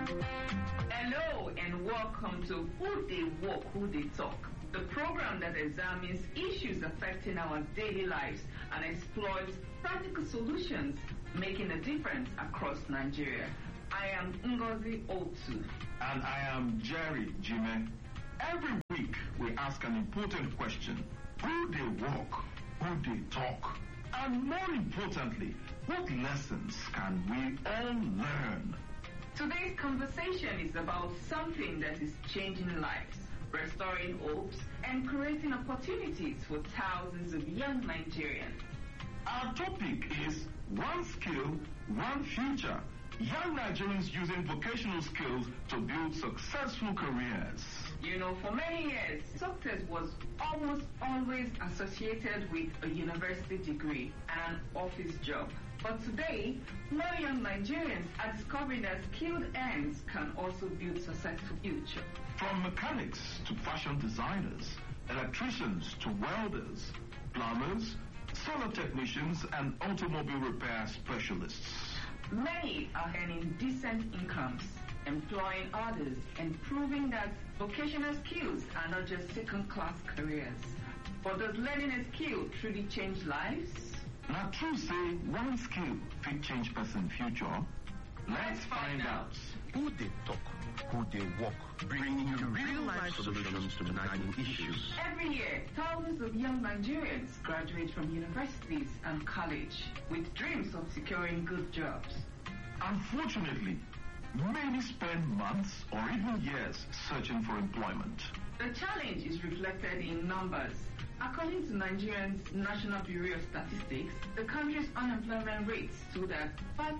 Hello and welcome to Who They Walk, Who They Talk, the program that examines issues affecting our daily lives and explores practical solutions making a difference across Nigeria. I am Ngozi Otu. And I am Jerry Jime. Every week we ask an important question: who they walk, who they talk, and more importantly, what lessons can we all learn? Today's conversation is about something that is changing lives, restoring hopes, and creating opportunities for thousands of young Nigerians. Our topic is One Skill, One Future. Young Nigerians using vocational skills to build successful careers. You know, for many years, success was almost always associated with a university degree and an office job. But today, more young Nigerians are discovering that skilled hands can also build successful future. From mechanics to fashion designers, electricians to welders, plumbers, solar technicians, and automobile repair specialists. Many are earning decent incomes, employing others, and proving that vocational skills are not just second-class careers. But does learning a skill truly change lives? Now, true say one skill can change person's future. Let's find out. Who they talk, who they walk, bringing you real-life solutions to nagging issues. Every year, thousands of young Nigerians graduate from universities and college with dreams of securing good jobs. Unfortunately, many spend months or even years searching for employment. The challenge is reflected in numbers. According to Nigeria's National Bureau of Statistics, the country's unemployment rate stood at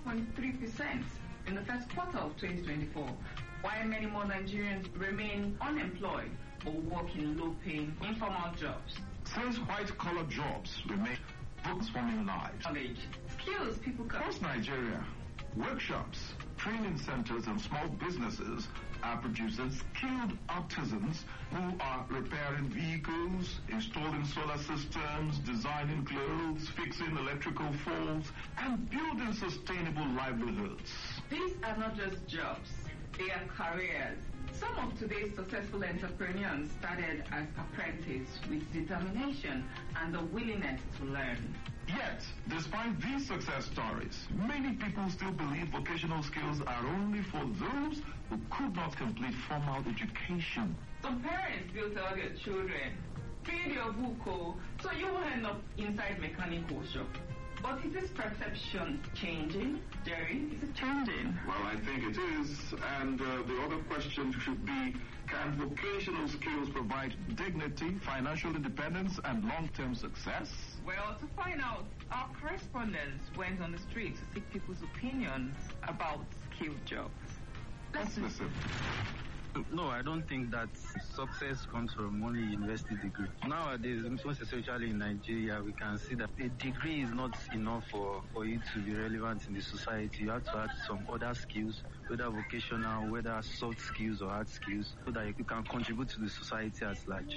5.3% in the first quarter of 2024, while many more Nigerians remain unemployed or work in low-paying informal jobs. Since white-collar jobs remain transforming lives. Skills people can. Across Nigeria, workshops, training centers, and small businesses are producing skilled artisans who are repairing vehicles, installing solar systems, designing clothes, fixing electrical faults, and building sustainable livelihoods. These are not just jobs, they are careers. Some of today's successful entrepreneurs started as apprentices with determination and the willingness to learn. Yet, despite these success stories, many people still believe vocational skills are only for those who could not complete formal education. Some parents will tell their children, read your book, so you will end up inside mechanical shop. But is this perception changing, Jerry? Is it changing? Well, I think it is. And the other question should be, can vocational skills provide dignity, financial independence, and long-term success? Well, to find out, our correspondents went on the street to seek people's opinions about skilled jobs. Let's listen. No, I don't think that success comes from only university degree. Nowadays, most especially in Nigeria, we can see that a degree is not enough for you to be relevant in the society. You have to add some other skills, whether vocational, whether soft skills or hard skills, so that you can contribute to the society at large.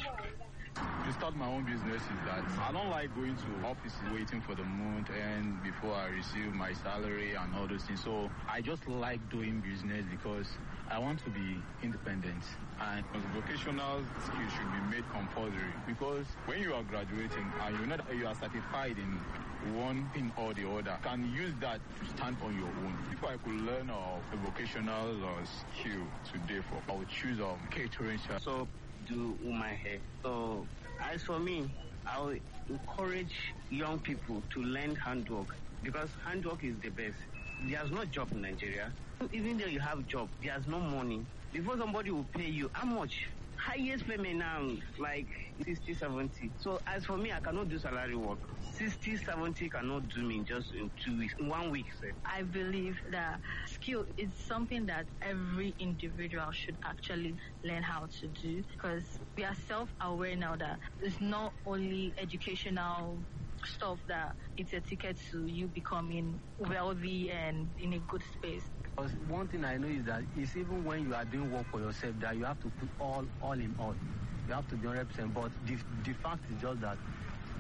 To start my own business is that I don't like going to offices waiting for the month and before I receive my salary and all those things. So I just like doing business because I want to be independent. And vocational skills should be made compulsory because when you are graduating and you know that you are certified in one thing or the other, you can use that to stand on your own. If I could learn a vocational skill today, I would choose catering. So do my hair. So as for me, I will encourage young people to learn handwork because handwork is the best. There's no job in Nigeria. Even though you have job, there's no money. Before somebody will pay you, how much? Highest payment now, like 60, 70. So as for me, I cannot do salary work. 60, 70 cannot do me just in 2 weeks, in 1 week, sir. I believe that skill is something that every individual should actually learn how to do because we are self-aware now that it's not only educational stuff that it's a ticket to you becoming wealthy and in a good space. Because one thing I know is that it's even when you are doing work for yourself that you have to put all in all. You have to be 100%. But the fact is just that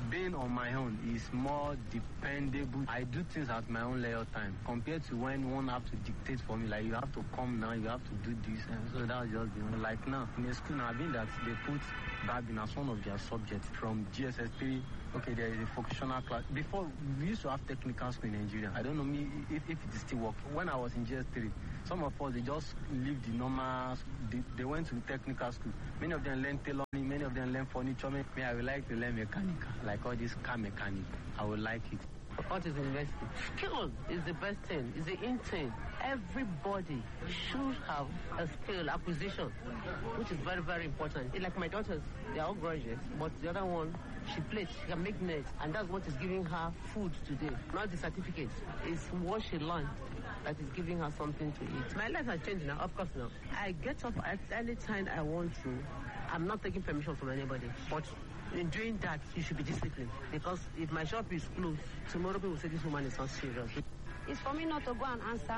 being on my own is more dependable. I do things at my own leisure time compared to when one have to dictate for me, like you have to come now, you have to do this, and so that's just the one. Like now in the school now, I mean that they put Barbing as one of their subjects from GSS 3. Okay, there is a vocational class. Before, we used to have technical school in Nigeria. I don't know if it is still working. When I was in GS3, some of us, they just leave the normal, they went to technical school. Many of them learn tailoring, many of them learn furniture. Me, I would like to learn mechanical, like all this car mechanic. I would like it. What is investing? Skill is the best thing, is the in thing. Everybody should have a skill acquisition, which is very, very important. Like my daughters, they are all graduates, but the other one, she plays, she can make nets, and that's what is giving her food today. Not the certificates, it's what she learned that is giving her something to eat. My life has changed now, of course now. I get up at any time I want to. I'm not taking permission from anybody, but in doing that, you should be disciplined. Because if my shop is closed, tomorrow people will say this woman is not serious. It's for me not to go and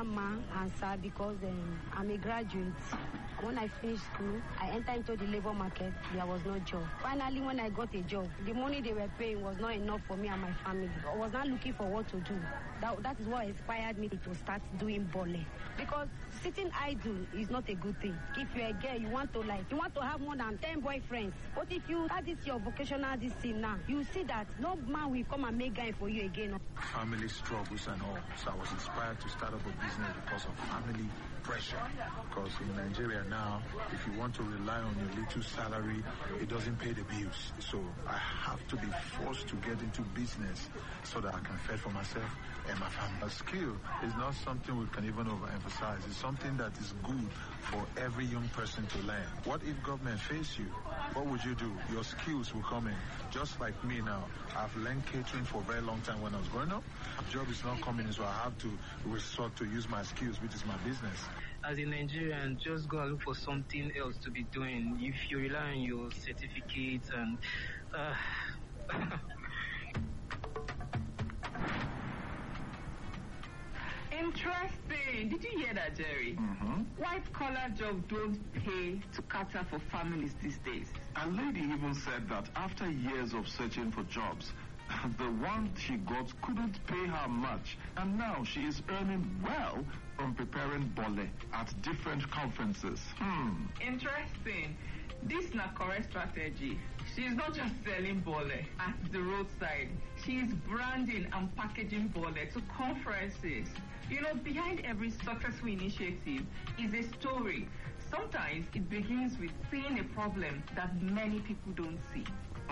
answer because I'm a graduate. When I finished school, I entered into the labor market. There was no job. Finally, when I got a job, the money they were paying was not enough for me and my family. I was not looking for what to do. That is what inspired me to start doing bole. Because sitting idle is not a good thing. If you're a girl, you want to have more than 10 boyfriends. But if you add this your vocational this thing now, you see that no man will come and make guy for you again. Family struggles and all. So I was inspired to start up a business because of family pressure. Because in Nigeria now, if you want to rely on your little salary, it doesn't pay the bills. So I have to be forced to get into business so that I can fend for myself and my family. A skill is not something we can even overemphasize. It's something that is good for every young person to learn. What if government fails you? What would you do? Your skills will come in. Just like me now, I've learned catering for a very long time when I was growing up. My job is not coming in, so I have to resort to use my skills, which is my business. As a Nigerian, just go and look for something else to be doing. If you rely on your certificates and... Interesting. Did you hear that, Jerry? Mm-hmm. White-collar jobs don't pay to cater for families these days. A lady even said that after years of searching for jobs, the one she got couldn't pay her much, and now she is earning well from preparing bole at different conferences. Interesting. This is not correct strategy. She is not just selling bole at the roadside. She is branding and packaging bole to conferences. You know, behind every successful initiative is a story. Sometimes it begins with seeing a problem that many people don't see.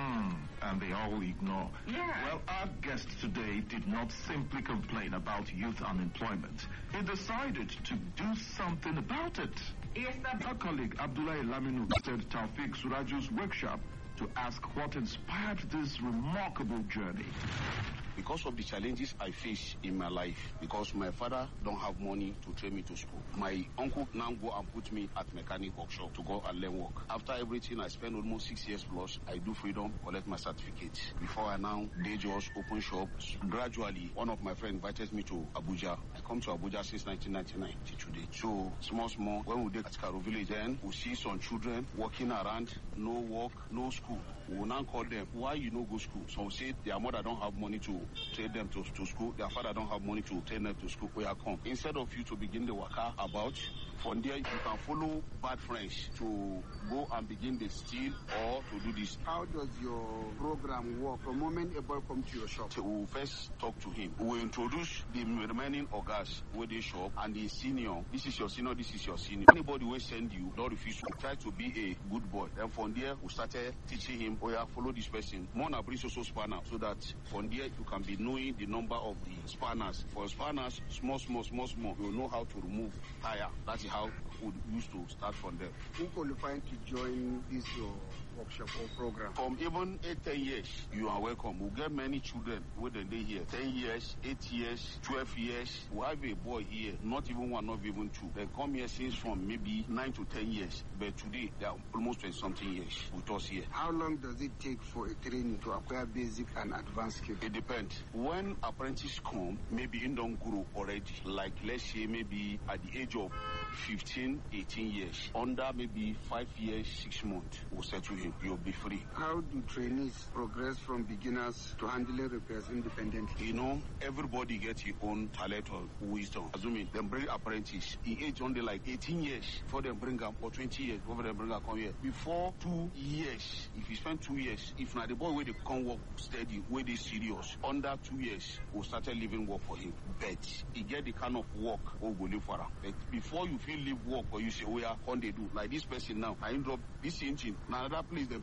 And they all ignore. Yeah. Well, our guest today did not simply complain about youth unemployment. He decided to do something about it. Yes, sir. Our colleague Abdullahi Laminu visited Taufik Suraju's workshop to ask what inspired this remarkable journey. Because of the challenges I face in my life, because my father don't have money to train me to school. My uncle now go and put me at mechanic workshop to go and learn work. After everything, I spent almost 6 years plus. I do freedom, collect my certificate. Before I now, they just open shop. Gradually, one of my friends invited me to Abuja. I come to Abuja since 1999 till today. So, small, when we did at Karo village, then we see some children walking around, no work, no school. We will now call them, why you no go school? So we say their mother don't have money to train them to school, their father don't have money to train them to school. We are come. Instead of you to begin the waka about, from there you can follow bad friends to go and begin the steal or to do this. How does your program work? The moment a boy comes to your shop, so we'll first talk to him. We'll introduce the remaining orgas where they shop and the senior. This is your senior, this is your senior. Anybody will send you, don't refuse to try to be a good boy. Then from there, we started teaching him, oh yeah, follow this person. Mona brings also spanner, so that from there you can be knowing the number of the spanners. For spanners, small, you'll know how to remove tire. That is how food used to start from there. Who qualified to join this workshop or program? From even 8-10 years, you are welcome. We'll get many children within the here. 10 years, 8 years, 12 years. We have a boy here, not even one, not even two. They come here since from maybe 9 to 10 years. But today, they are almost 20-something years with us here. How long does it take for a training to acquire basic and advanced skills? It depends. When apprentices come, maybe in don't grow already. Like let's say maybe at the age of 15, 18 years. Under maybe 5 years, 6 months, we'll settle him. You'll be free. How do trainees progress from beginners to handling repairs independently? You know, everybody gets his own talent or wisdom. Assuming them bring apprentice, he age only like 18 years before they bring him, or 20 years before they bring him come here. Before 2 years, if you spend 2 years, if not the boy where they come work steady, where they serious, under 2 years, we'll start leaving work for him. But he get the kind of work we'll go live for him. But before you feel leave work or you say, oh yeah, what they do? Like this person now, I drop this engine, now another place they